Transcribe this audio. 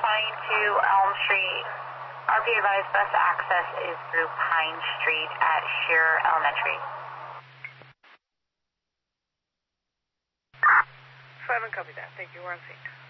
to Elm Street. RP advised bus access is through Pine Street at Shearer Elementary. 7, copy that. Thank you. We're on scene.